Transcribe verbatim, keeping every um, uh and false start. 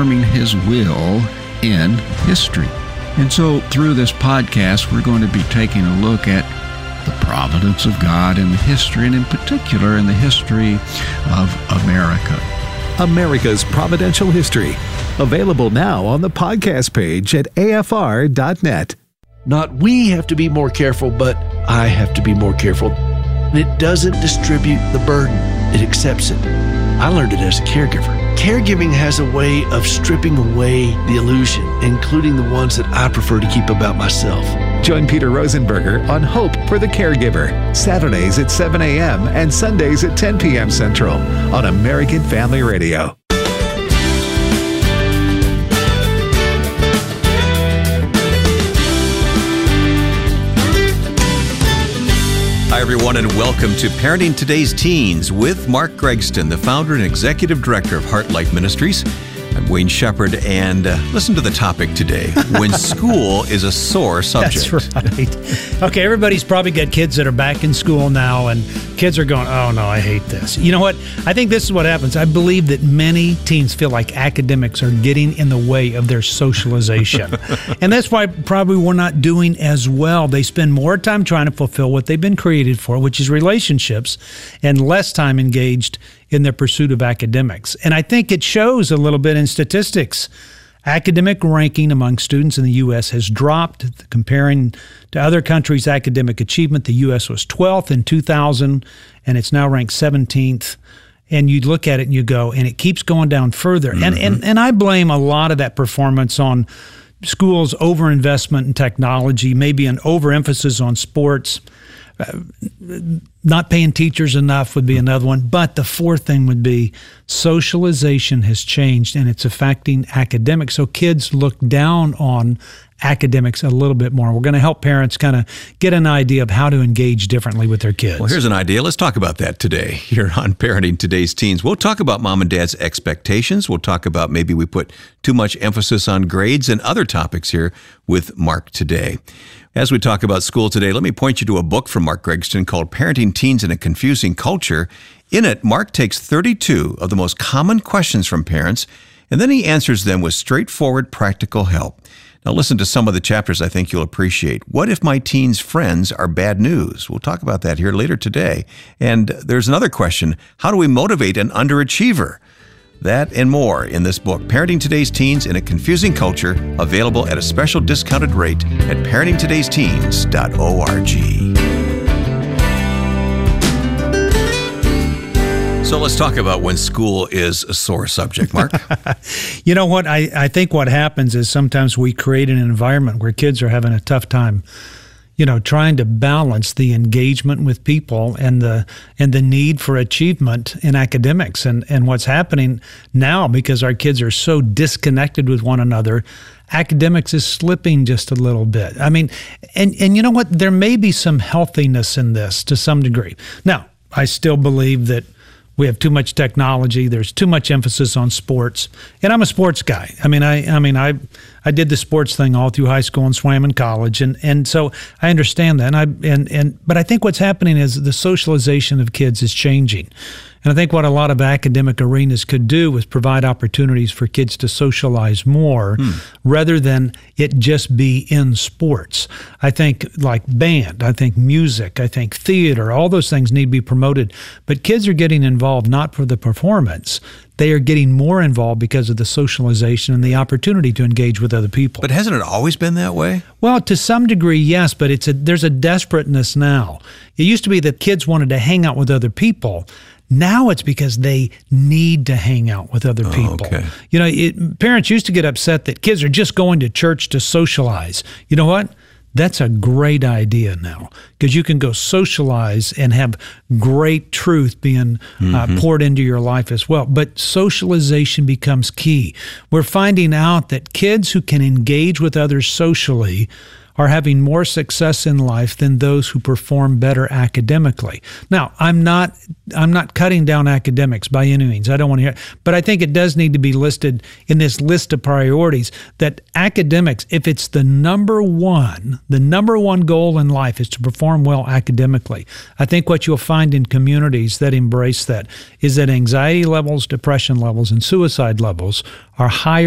performing His will in history. And so through this podcast, we're going to be taking a look at the providence of God in the history, and in particular in the history of America. America's Providential History. Available now on the podcast page at A F R dot net. Not we have to be more careful, but I have to be more careful. It doesn't distribute the burden. It accepts it. I learned it as a caregiver. Caregiving has a way of stripping away the illusion, including the ones that I prefer to keep about myself. Join Peter Rosenberger on Hope for the Caregiver, Saturdays at seven a.m. and Sundays at ten p.m. Central on American Family Radio. Hi, everyone, and welcome to Parenting Today's Teens with Mark Gregston, the founder and executive director of Heart Life Ministries. I'm Wayne Shepherd, and uh, listen to the topic today, when school is a sore subject. That's right. Okay, everybody's probably got kids that are back in school now, and kids are going, oh, no, I hate this. You know what? I think this is what happens. I believe that many teens feel like academics are getting in the way of their socialization. And that's why probably we're not doing as well. They spend more time trying to fulfill what they've been created for, which is relationships, and less time engaged in their pursuit of academics. And I think it shows a little bit in statistics. Academic ranking among students in the U S has dropped. Comparing to other countries' academic achievement, the U S was twelfth in two thousand, and it's now ranked seventeenth. And you look at it and you go, and it keeps going down further. Mm-hmm. And, and and I blame a lot of that performance on schools' overinvestment in technology, maybe an overemphasis on sports. Uh, not paying teachers enough would be another one. But the fourth thing would be socialization has changed, and it's affecting academics. So kids look down on academics a little bit more. We're going to help parents kind of get an idea of how to engage differently with their kids. Well, here's an idea. Let's talk about that today here on Parenting Today's Teens. We'll talk about mom and dad's expectations. We'll talk about maybe we put too much emphasis on grades and other topics here with Mark today. As we talk about school today, let me point you to a book from Mark Gregston called Parenting Teens in a Confusing Culture. In it, Mark takes thirty-two of the most common questions from parents, and then he answers them with straightforward, practical help. Now listen to some of the chapters I think you'll appreciate. What if my teen's friends are bad news? We'll talk about that here later today. And there's another question. How do we motivate an underachiever? That and more in this book, Parenting Today's Teens in a Confusing Culture, available at a special discounted rate at parenting todays teens dot org. So let's talk about when school is a sore subject, Mark. You know what? I, I think what happens is sometimes we create an environment where kids are having a tough time, you know, trying to balance the engagement with people and the and the need for achievement in academics. And, and what's happening now, because our kids are so disconnected with one another, academics is slipping just a little bit. I mean, and, and you know what? There may be some healthiness in this to some degree. Now, I still believe that we have too much technology. There's too much emphasis on sports, and I'm a sports guy. I mean, I, I mean, I, I did the sports thing all through high school and swam in college, and, and so I understand that. And I and and but I think what's happening is the socialization of kids is changing, and I think what a lot of academic arenas could do is provide opportunities for kids to socialize more, hmm. rather than it just be in sports. I think like band, I think music, I think theater, all those things need to be promoted. But kids are getting involved not for the performance. They are getting more involved because of the socialization and the opportunity to engage with other people. But hasn't it always been that way? Well, to some degree, yes, but it's a there's a desperateness now. It used to be that kids wanted to hang out with other people. Now it's because they need to hang out with other people. Oh, okay. You know, it, parents used to get upset that kids are just going to church to socialize. You know what? That's a great idea now, because you can go socialize and have great truth being mm-hmm. uh, poured into your life as well. But socialization becomes key. We're finding out that kids who can engage with others socially are having more success in life than those who perform better academically. Now, I'm not I'm not cutting down academics by any means. I don't want to hear it. But I think it does need to be listed in this list of priorities that academics, if it's the number one, the number one goal in life is to perform well academically. I think what you'll find in communities that embrace that is that anxiety levels, depression levels, and suicide levels are higher